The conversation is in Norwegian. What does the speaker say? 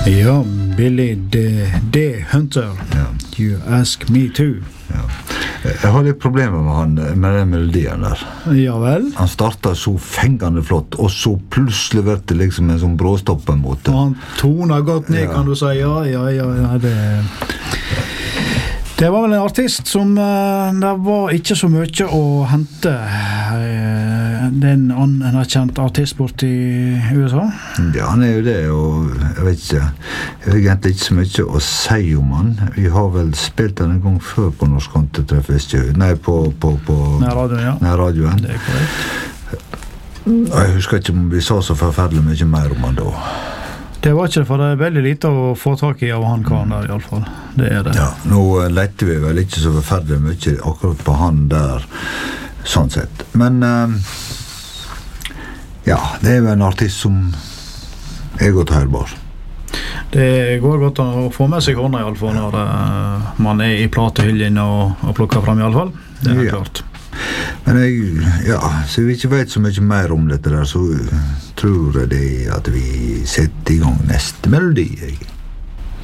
Ja, Billy the Hunter. Ja. You ask me too. Ja. Jeg har litt problemer med den melodien der. Ja vel. Han startet så fengende flott, og så plutselig ble det liksom en sånn bråstopp på en måte. Og han toner godt ned, kan du si. Ja, det var vel en artist som det var ikke så mye å hente. Den anerkjent artist bort i USA. Ja, han jo det, og jeg vet ikke, jeg har egentlig ikke så mye å si om han. Vi har vel spilt han en gang før på Norsk Kontetreffes, nei, på Nærradioen, ja. Nærradioen. Det korrekt. Jeg husker ikke om vi sa så forferdelig mye mer om han da. Det var ikke, for det veldig lite å få tak i av han karen der i alle fall. Det det. Ja, nå lette vi vel ikke så forferdelig mye akkurat på han der, sånn sett. Men ja, det jo en artist som godt hørbar. Det går godt å få med seg hånda i alle fall når man i platehyllen og plukker frem i alle fall. Det klart. Men så vi ikke vet så mye mer om dette der, så tror jeg det at vi setter i gang neste melodi.